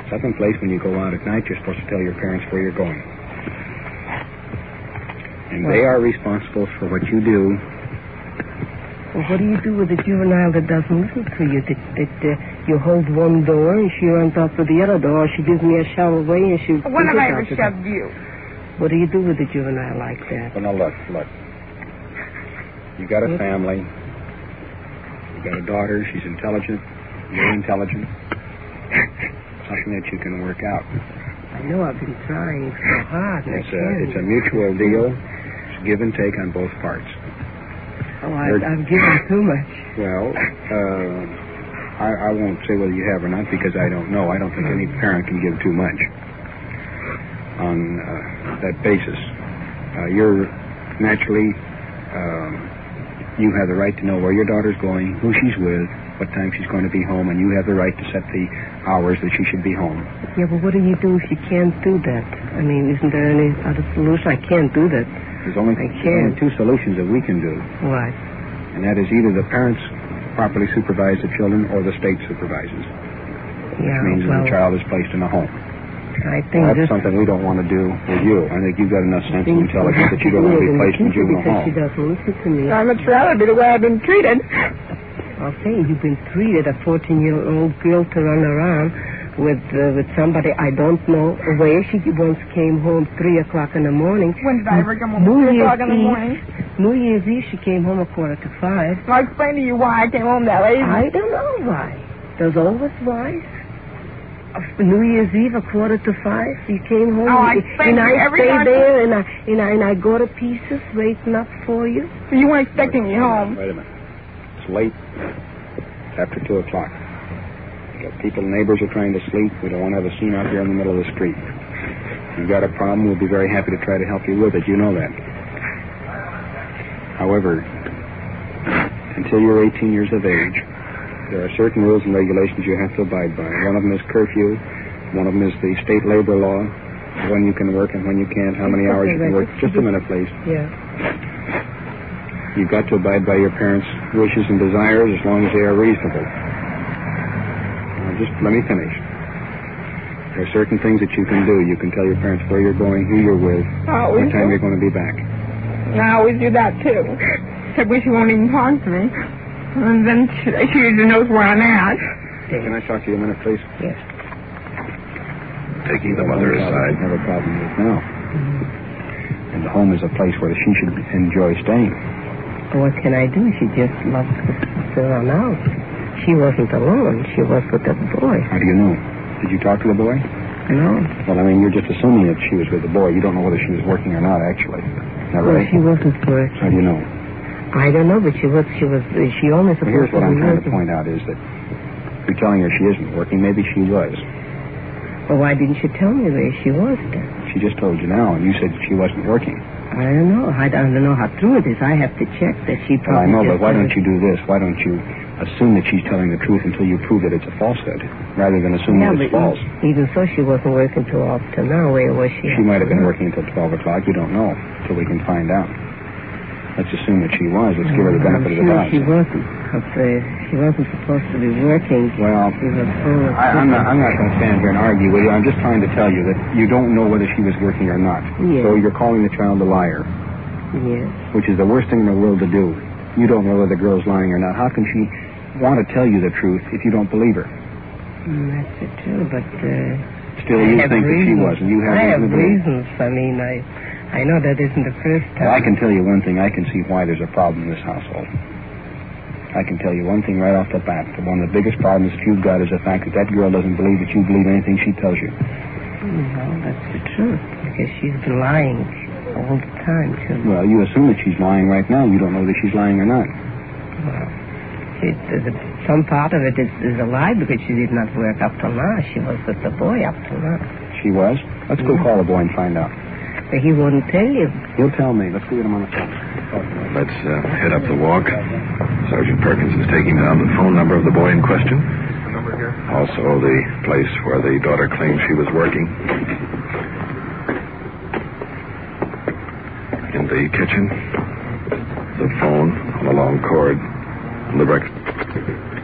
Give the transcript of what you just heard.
Second place, when you go out at night, you're supposed to tell your parents where you're going. And they are responsible for what you do. Well, what do you do with a juvenile that doesn't listen to you? That you hold one door and she runs out to the other door, or she gives me a shove away and she... When have I ever shoved you? What do you do with a juvenile like that? Well, now, look. You got a family. You got a daughter. She's intelligent. You're intelligent. Something that you can work out. I know I've been trying so hard. It's a mutual deal. It's give and take on both parts. Oh, I've given too much. Well, I won't say whether you have or not because I don't know. I don't think any parent can give too much on that basis. You're naturally, you have the right to know where your daughter's going, who she's with, what time she's going to be home, and you have the right to set the hours that she should be home. Yeah, but what do you do if you can't do that? I mean, isn't there any other solution? I can't do that. There's only two solutions that we can do. What? And that is either the parents properly supervise the children or the state supervises. Yeah, which means that the child is placed in a home. I think that's something we don't want to do with you. I think you've got enough sense and intelligence that you don't want to be placed in juvenile home. She doesn't listen to me. I'd much rather be the way I've been treated. I'll say you've been treated, a 14-year-old girl to run around with somebody I don't know where. She once came home 3 o'clock in the morning. When did I ever come home 3 o'clock in the morning? New Year's Eve, she came home 4:45. I'll explain to you why I came home that late. I don't know why. There's always why. New Year's Eve, 4:45, you came home. Oh, I stay there and I go to pieces waiting up for you. So you weren't expecting me home. Wait a minute. It's late. It's after 2 o'clock. You got people, neighbors are trying to sleep. We don't want to have a scene out here in the middle of the street. If you've got a problem, we'll be very happy to try to help you with it. You know that. However, until you're 18 years of age, there are certain rules and regulations you have to abide by. One of them is curfew. One of them is the state labor law, when you can work and when you can't, how many hours you can work. Just a minute, please. Yeah. You've got to abide by your parents' wishes and desires as long as they are reasonable. Now, just let me finish. There are certain things that you can do. You can tell your parents where you're going, who you're with, what time you're going to be back. I always do that, too. Except when she won't even talk to me. And then she usually knows where I'm at. Can I talk to you a minute, please? Yes. Taking the mother aside. I have a problem with now. Mm-hmm. And the home is a place where she should enjoy staying. What can I do? She just loves to run out. She wasn't alone. She was with that boy. How do you know? Did you talk to the boy? No. Well, I mean, you're just assuming that she was with the boy. You don't know whether she was working or not, actually. Is that right? She wasn't working. How do you know? I don't know, but she only supposed to be Here's what I'm trying to point out is that you're telling her she isn't working. Maybe she was. Well, why didn't you tell me where she was then? She just told you now, and you said she wasn't working. I don't know. I don't know how true it is. I have to check that she probably... Well, I know, but why don't you do this? Why don't you assume that she's telling the truth until you prove that it's a falsehood, rather than assume that it's false? Even so, she wasn't working till up to now. Where was she? She might have been working until 12 o'clock. You don't know until we can find out. Let's assume that she was. Let's give her the benefit of the doubt. She wasn't. She wasn't supposed to be working. Well, I'm not going to stand here and argue with you. I'm just trying to tell you that you don't know whether she was working or not. Yes. So you're calling the child a liar. Yes. Which is the worst thing in the world to do. You don't know whether the girl's lying or not. How can she want to tell you the truth if you don't believe her? That's true, but... Still, you think that she was, and you have... I have reasons. I mean, I know that isn't the first time. Well, I can tell you one thing. I can see why there's a problem in this household. I can tell you one thing right off the bat. One of the biggest problems that you've got is the fact that girl doesn't believe that you believe anything she tells you. No, that's the truth, because she's been lying all the time, too. Well, you assume that she's lying right now. You don't know that she's lying or not. Well, some part of it is a lie, because she did not work up till now. She was with the boy up till now. She was? Let's go call the boy and find out. But he wouldn't tell you. He'll tell me. Let's go get him on the phone. Let's head up the walk. Sergeant Perkins is taking down the phone number of the boy in question. The number here? Also the place where the daughter claims she was working. In the kitchen, the phone on a long cord, on the breakfast